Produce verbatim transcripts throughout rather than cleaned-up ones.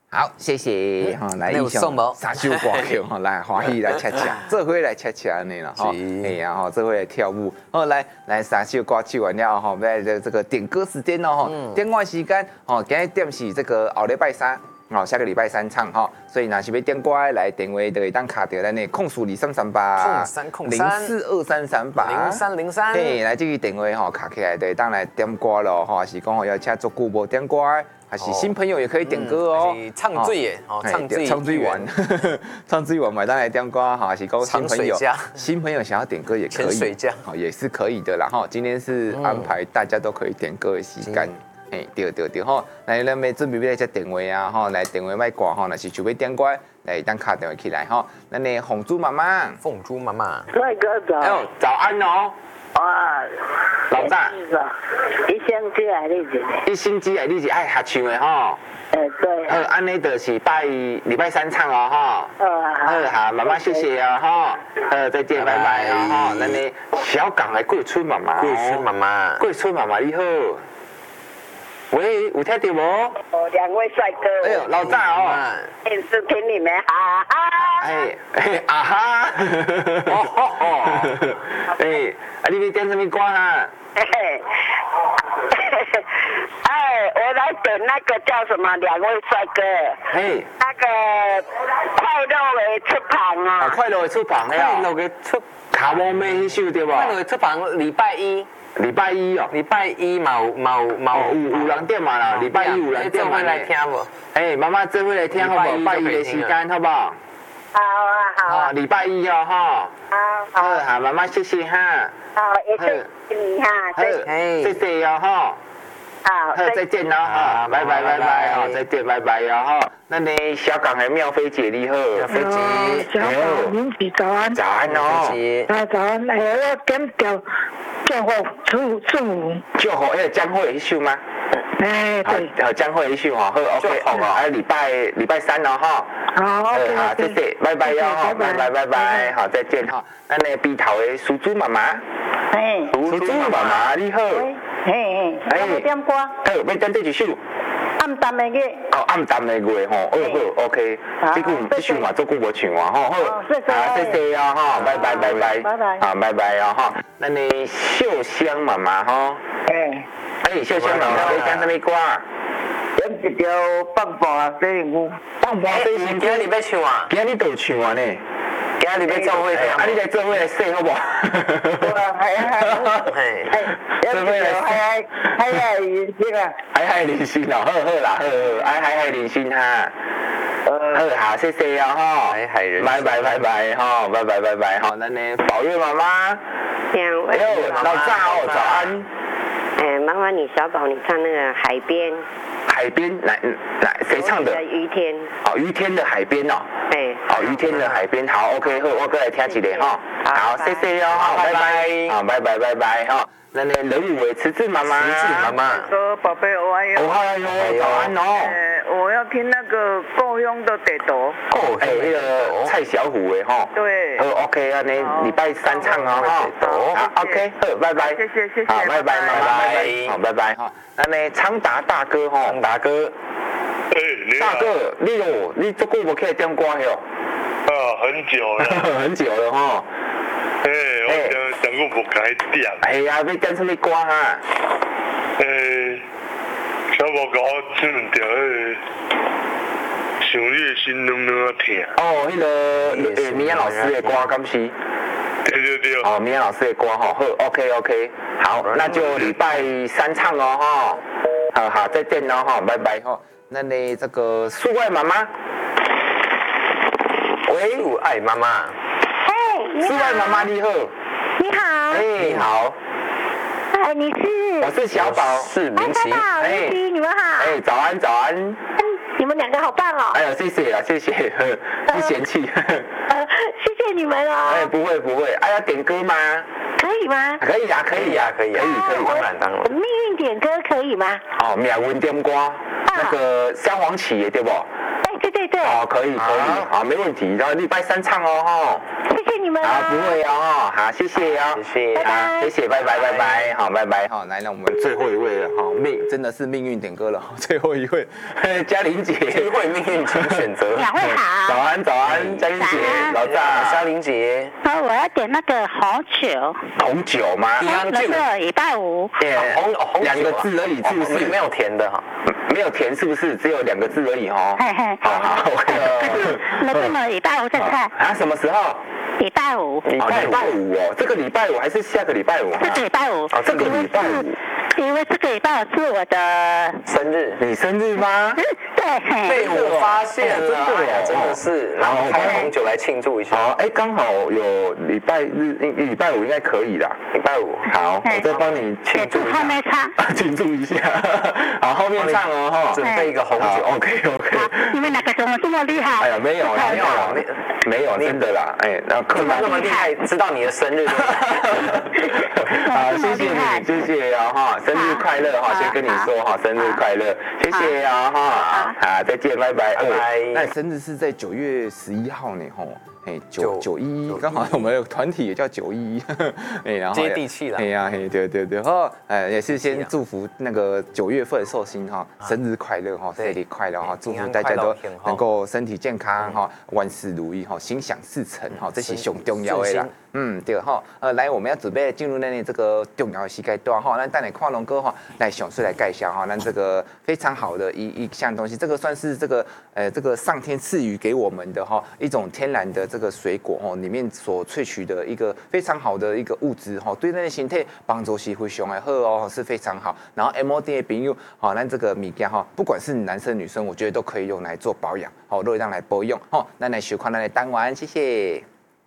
好，谢谢哈，来一首三首歌曲哈，来欢喜来恰恰，这回来恰恰呢啦哈，哎呀哈，这回来跳舞，好来来三首歌曲完了哈，来这这个点歌时间哦哈，点歌时间哦，今日点是这个后礼拜三。哦，下个礼拜三唱哈，所以若是要点歌来电话就会当卡到咱的控诉二三三八控三控零四二三三八零三零三， 对，来这个电话吼卡起来就会当来点歌咯吼，是讲吼要请足久无点歌，还是新朋友也可以点歌哦。 嗯、唱醉耶，哦，唱醉唱醉完，唱醉完买单来点歌哈，是讲新朋友新朋友想要点歌也可以， 水家好也是可以的啦哈。今天是安排大家都可以点歌的时间。嗯哎，对对对吼，来咱要准备要来接电话啊，吼，来电话卖挂吼，若是想要点歌，来当卡电话起来吼。咱的凤珠妈妈， 凤珠妈妈， 帅哥早， 哎呦，早安哦。 哇， 老大， 一星期来你一， 一星期来你是爱合唱的吼。 哎对。 呃，安尼就是拜礼拜三唱哦吼。呃，好，妈妈谢谢哦吼。呃，再见，拜拜哦吼。咱的小港的桂春妈妈， 桂春妈妈， 桂春妈妈你好。喂，有听到无？ 哦，两位帅哥。 哎呦，老大哦。 电视听你们哈哈。 哎哎啊哈！哦吼吼！哎，啊你要点什么歌哈？ 嘿嘿。哎，我来点那个叫什么？两位帅哥。 嘿。 那个快乐的出旁啊。 啊，快乐的出旁呀。 快乐的出卡摩妹迄首对不？ 快乐的出旁，礼拜一。 礼拜一哦， 礼拜一嘛有嘛有嘛有有人点嘛啦，礼拜一有人点嘛来听无？ 哎，妈妈这回来听好不好？礼拜一的时间好不好？ 好啊好啊。 礼拜一哦哈。 好。好好，妈妈谢谢哈。 好，也是你哈。 好，谢谢哟哈。 好， 再见喽哈，拜拜拜拜哈，再见拜拜哟哈。那你小港的妙菲姐你好， 妙菲姐， 小港您起早安。 早安哦。 啊早安，哎我点掉叫我祝祝。 祝福哎江蕙一首吗？ 哎对。 呃江蕙一首哈，好 OK 哦，哎礼拜礼拜三哦哈。 好 OK 好，谢谢，拜拜哟哈，拜拜拜拜，好再见哈。那你鼻头的苏珠妈妈， 哎， 苏珠妈妈你好。 嘿嘿，哎，要点歌？ 好，要点这一首。 暗淡的月。 哦，暗淡的月吼，哦好 OK。这句这首嘛，做久无唱啊，吼好。 谢谢。 好，谢谢啊哈，拜拜拜拜。 拜拜。 好，拜拜啊哈。那你秀香妈妈哈？ 哎。 哎，秀香妈妈，你点什么歌？ 点一条棒棒啊，飞行舞。 棒棒飞行舞。 今日要唱啊？ 今日都唱啊呢？ 今日要做伙的， 啊你来做伙来说好不好？ 系啊系，系，做伙来嗨嗨嗨嗨连心啊！ 嗨嗨连心哦，好好啦，好好，嗨嗨嗨连心哈。好好，谢谢啊哈。嗨嗨人。拜拜拜拜哈，拜拜拜拜哈。那呢，宝月妈妈。 两位。 哎呦，老早哦，早安。 哎，妈妈，你小宝，你唱那个海边。 海边来来，谁唱的？ 于天。 哦，于天的海边哦。 哎。 好，于天的海边，好 ，OK，好，我过来听一个哈。好，谢谢哦，好，拜拜，好，拜拜拜拜哈。那呢，人武的慈子妈妈。慈子妈妈。 说宝贝，我还有。 我还有，早安哦。 呃，我要听那个故乡的地图。 哦，哎，那个蔡小虎的哈。 对。 好 OK 啊，你礼拜三唱哦哈。好 ，OK，好，拜拜。 谢谢谢谢。 好，拜拜拜拜。好，拜拜哈。那呢，昌达大哥哈。昌达哥。 哎，你大哥，你哦，你这久无起来点歌哟？ 啊，很久了。 很久了哈。 哎，我讲讲过无该点。 哎呀，要点什么歌哈？ 诶，小宝甲我唱条迄个《想你的心软软啊疼》。 哦，迄个诶，米娅老师的歌，敢是？ 对对对。 哦，米娅老师的歌哈，好 ，OK OK，好，那就礼拜三唱哦哈。好好，再见哦哈，拜拜哈。那你这个素爱妈妈，喂，素爱妈妈， 哎， 素爱妈妈你好， 你好， 哎，你好， 哎，你是？ 我是小宝，是明奇， 哎，明奇，你们好， 哎，早安早安， 你们两个好棒哦， 哎呀，谢谢啊，谢谢，不嫌弃， 呃，谢谢你们哦， 哎，不会不会，哎呀，点歌吗？ 可以吗？ 可以呀，可以呀，可以，可以，可以，当然当然。 命运点歌可以吗？ 哦，命运点歌，那个萧煌奇的对不？ 哎，对对对。 对。 哦，可以可以，好，没问题。然后礼拜三唱哦，哈。 谢谢你们。 好，不会哦，好，谢谢哦， 谢谢， 好，谢谢，拜拜拜拜，好，拜拜，好，来，那我们最后一位了，哈，命真的是命运点歌了，最后一位，嘉玲姐， 机会命运请选择。 两位好。 早安早安，嘉玲姐，老大， 嘉玲姐。 好，我要点那个红酒。 红酒吗？ 那个礼拜五。 红红两个字而已，是不是？ 没有甜的哈， 没有甜，是不是？只有两个字而已哦。 嘿嘿。 好好 ，OK。 那个呢？礼拜五再看。 啊？什么时候？ 礼拜五。 礼拜五哦，这个礼拜五还是下个礼拜五？ 这个礼拜五。 哦，这个礼拜五。 因为这个礼拜五是我的生日， 你生日吗？ 对。 被我发现了， 真的呀，真的是，然后开红酒来庆祝一下。 好，哎，刚好有礼拜日，礼拜五应该可以啦。 礼拜五， 好，我再帮你庆祝一下。 后面唱。 庆祝一下。好，后面唱哦哈。 准备一个红酒 ，OK OK。 你们两个怎么这么厉害？ 哎呀，没有没有没有，真的啦，哎，然后怎么那么厉害？知道你的生日。 好，谢谢你，谢谢啊哈，生日快乐哈，先跟你说哈，生日快乐，谢谢啊哈，好，再见，拜拜， 拜拜。 那你生日是在九月十一号呢，吼。哎，九九一一，刚好我们的团体也叫九一一，哎，然后接地气了。 哎呀，嘿，对对对，哦，哎，也是先祝福那个九月份寿星哈，生日快乐哈，生日快乐哈，祝福大家都能够身体健康哈，万事如意哈，心想事成哈，这是上重要的啦。嗯，对哈，呃，来，我们要准备进入咱的这个重要的时间段哈，咱等下看龙哥哈来详细来介绍哈，咱这个非常好的一一项东西，这个算是这个呃这个上天赐予给我们的哈一种天然的这个水果哦，里面所萃取的一个非常好的一个物质哈，对咱的身体帮助是非常的好哦，是非常好。然后 M O D 的朋友，好，咱这个物件哈，不管是男生女生，我觉得都可以用来做保养，好，都让来保养哈。咱来收看咱的单元，谢谢。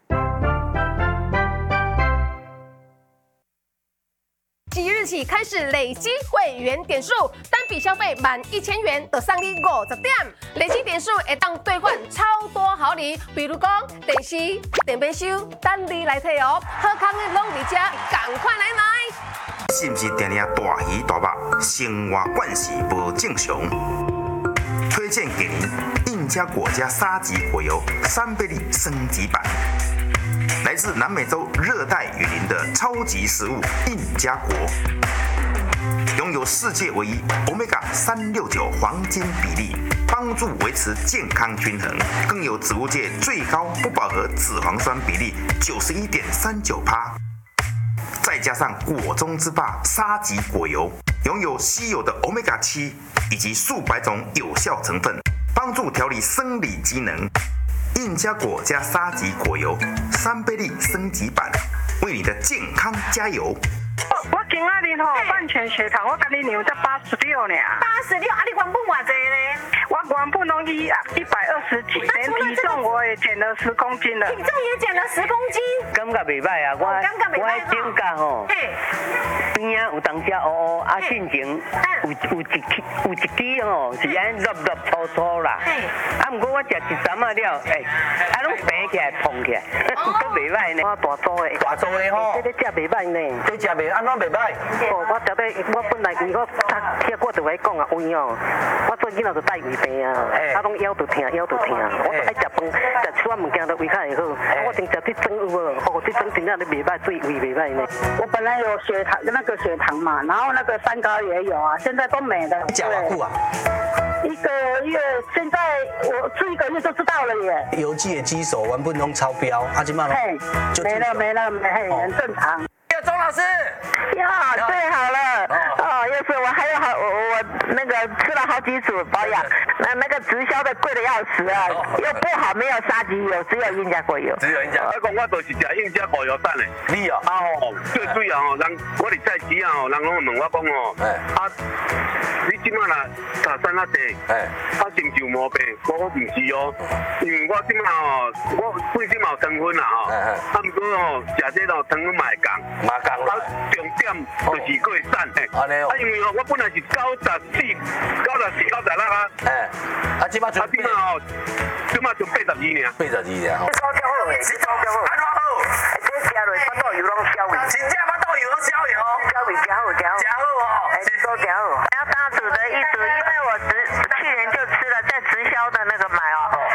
即日起开始累积会员点数，单笔消费满一千元就送你五十点，累积点数会当兑换超多好礼，比如讲电视、电冰箱，等你来摕哦。好康的拢伫遮，赶快来买！ 是不是定定大鱼大肉，生活惯势无正常？推荐给您印加果家沙棘果油三倍利升级版。来自南美洲热带雨林的超级食物印加果，拥有世界唯一 Omega 三六九黄金比例，帮助维持健康均衡，更有植物界最高不饱和脂肪酸比例九十一点三九趴，再加上果中之霸沙棘果油，拥有稀有的 Omega 七以及数百种有效成分，帮助调理生理机能。印加果加沙棘果油三倍利升级版，为你的健康加油！ 我今仔日吼饭前血糖，我跟你量才八十六呢。 八十六，啊，你原本偌济呢？ 我原本拢一一百二十几，连体重我也减了十公斤了。 体重也减了十公斤。 感觉袂歹啊，我我迄顶架吼，边啊有当遮乌乌，啊进前有有一有一支吼是安弱弱粗粗啦，啊毋过我食一针啊了，诶，啊拢平起来胖起来，都袂歹呢。 我大组的， 大组的吼， 这个食袂歹呢。 这食袂安怎袂歹？ 哦，我食得，我本来为我听我就会讲啊，胃哦，我做囡仔就带胃病啊，啊拢腰就疼，腰就疼，我爱食饭，食吃物件都胃较会好。我顶食这针有无？哦，这针真正都袂歹，对胃袂歹呢。我本来有血糖，那个血糖嘛，然后那个三高也有啊，现在都没了。 你食偌久啊？ 一个月，现在我吃一个月就知道了耶。 邮寄的机手原本拢超标，啊，今嘛嘿，没了没了没，嘿，很正常。 钟老师， 呀，最好了哦，又是我还有好我我那个吃了好几组保养，那那个直销的贵的要死啊，又不好，没有沙棘油，只有印加果油。 只有印加。我讲我就是食印加果油蛋的。 你哦， 啊吼，最主要吼，人我伫菜市啊吼，人拢问我讲哦，啊，你即摆啦查山啊地，啊成就毛病，我讲唔是哦，因为我即摆吼，我本身嘛有糖分啦吼，啊毋过吼食这咯糖分嘛会降。 嘛讲啦， 重点就是过瘦嘿。啊，因为哦，我本来是九十四、九十四、九十六啊。哎， 啊，即摆就即摆哦，即摆就八十二尔。 八十二尔。 你招标好诶， 你招标好，安怎好？ 这加落巴肚油拢消味。 真正巴肚油拢消味哦。 消味加好加好。 加好哦。 哎，都加好。要大组的一组，因为我直去年就吃了，在直销的那个买哦。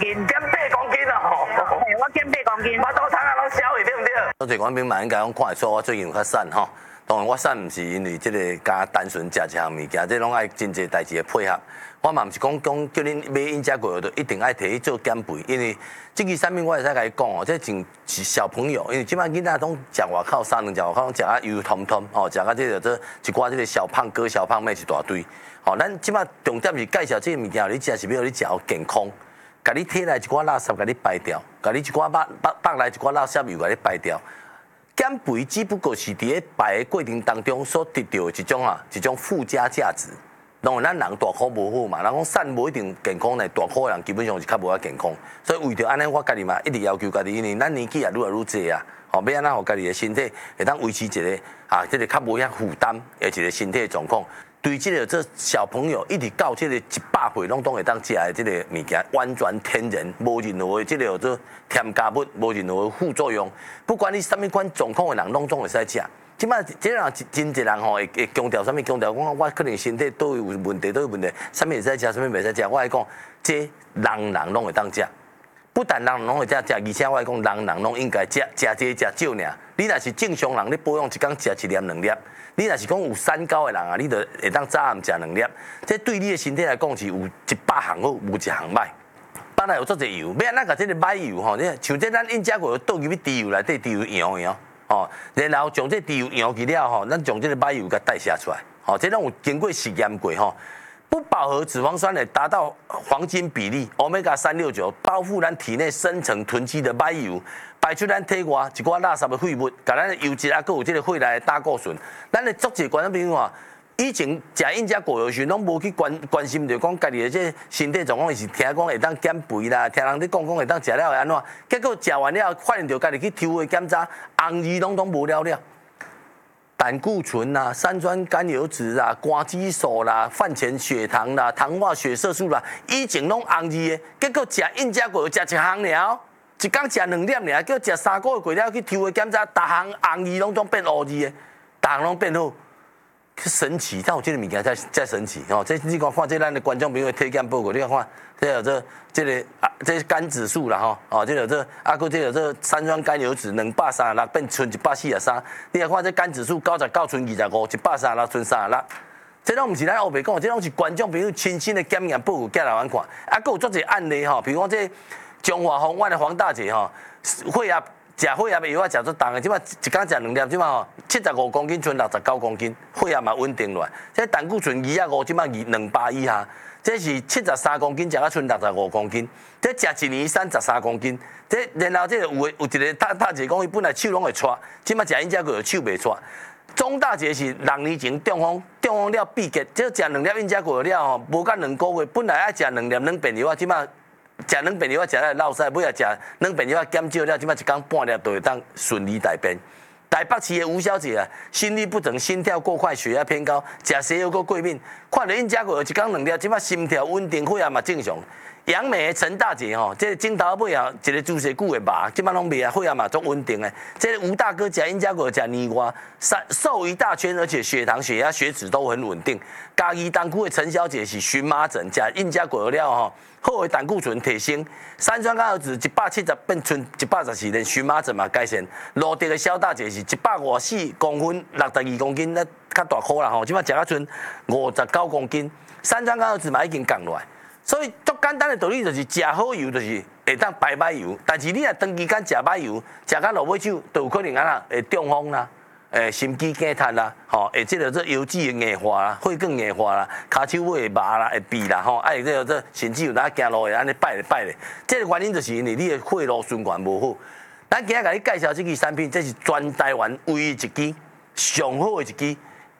斤， 减八公斤哦。 我减八公斤， 巴肚汤啊拢消去对不对？ 多谢观众朋友应该讲看得出我最近有较瘦吼。当然我瘦唔是因为即个加单纯食一项物件，这拢爱真侪代志的配合。我嘛唔是讲讲叫恁买因遮过就一定爱摕去做减肥，因为这个产品我会使甲你讲哦，这真是小朋友，因为即摆囡仔拢食外口三两食外口，拢食啊油通通哦，食啊这个这一寡这个小胖哥、小胖妹一大堆。哦，咱即摆重点是介绍这个物件，你食是要你食好健康，甲你体内一寡垃圾甲你排掉，甲你一寡腹腹腹内一寡垃圾油甲你排掉。减肥只不过是伫咧排的过程当中所得到的一种啊一种附加价值。当然，咱人大块无好嘛，人讲瘦无一定健康呢，大块的人基本上是较无遐健康。所以为着安尼，我家己嘛一直要求家己，因为咱年纪也愈来愈济啊，吼，要安怎互家己的身体会当维持一个啊，即个较无遐负担的一个身体的状况。对即个这小朋友一直到即个一百岁拢当会当食的即个物件，完全天然，无任何的即个做添加物，无任何的副作用。不管你什么款状况的人，拢总会使食。即摆即人真侪人吼会会强调什么强调，讲我可能身体都有问题，都有问题，什么会使食，什么袂使食。我来讲，这人人拢会当食，不但人人拢会当食，而且我来讲，人人拢应该食，食这食少尔。你若是正常人，你保养一工食一粒两粒；你若是讲有三高的人啊，你就会当早暗食两粒。这对你的身体来讲是有一百项好，有一项歹。本来有做侪油，要安怎甲这个买油吼？你像这咱因遮过倒入去猪油内底，猪油摇摇。哦，然后将这猪油摇去了吼，咱将这个买油给代谢出来，哦，这种有经过实验过吼，不饱和脂肪酸呢达到黄金比例 ，omega 三六九包覆咱体内深层囤积的买油，排出咱体外一寡垃圾的废物，甲咱的油脂啊，佮有这个血内的胆固醇，咱的足侪观众朋友啊。以前食因遮过药时，拢无去关关心着讲家己的这身体状况，是听讲会当减肥啦，听人咧讲讲会当食了会安怎？结果食完了，发现着家己去抽血检查，红字拢拢无了了，胆固醇啦、三酸甘油脂啦、肝激素啦、饭前血糖啦、糖化血色素啦，以前拢红字的，结果食因遮过药食一项了，一工食两粒尔，叫食三个月过了去抽血检查，逐项红字拢总变乌字的，逐项拢变好。神奇，但我觉得物件才才神奇哦！这你看看这咱的观众朋友体检报告，你看看，这有这这个啊，这肝指数啦吼，哦，这有这啊，佮这有这三酸甘油脂两百三十六变剩一百四十三，你来看这肝指数九十九剩二十五，一百三十六剩三十六，这拢毋是咱后白讲，这拢是观众朋友亲身的检验报告寄来咱看，啊，佮有足侪案例吼，比如讲这中华红湾的黄大姐吼，血压。食血压的药啊，食足重的，即摆一工食两粒，即摆吼七十五公斤，剩六十九公斤，血压嘛稳定落来。这胆固醇二十五，即摆二两百以下。这是七十三公斤，食到剩六十五公斤。这食一年三十三公斤。这然后这有有有一个大大姐讲，伊本来手拢会喘，即摆食因遮个手袂喘。钟大姐是六年前中风，中风了闭结，这食两粒因遮个了吼，无到两个月，本来爱食两粒两片药啊，即摆。食两片药啊，食了落屎，尾啊食两片药啊减少了，即摆一工半粒就会当顺利大便。台北市的吴小姐啊，心律不整，心跳过快，血压偏高，食西药过过敏，看到因遮个一工两粒，即摆心跳稳定，血压嘛正常。杨梅的陈大姐吼，这镜头尾啊，一个注射久的肉，即摆拢袂啊，血压嘛足稳定的。这吴大哥食因遮个食年瓜，瘦一大圈，而且血糖、血压、血脂都很稳定。嘉义东区的陈小姐是荨麻疹，食因遮个了吼。好的胆固醇提升，三酸甘油脂一百七十变剩一百十四，连荨麻疹嘛改善。罗德的肖大姐是一百五十四公分，六十二公斤，那较大颗啦吼，即摆食啊剩五十九公斤，三酸甘油脂嘛已经降落来。所以足简单的道理就是食好油就是会当排歹油，但是你若长期间食歹油，食到落尾手，就有可能安那会中风啦。诶，心肌梗塌啦，吼，会即个这油脂会硬化啦，血管硬化啦，骹手尾会麻啦，会痹啦，吼，哎，这个这甚至有哪行路会安尼摆咧摆咧，这个原因就是因为你的血路循环无好。咱今日甲你介绍这支产品，这是全台湾唯一一支上好的一支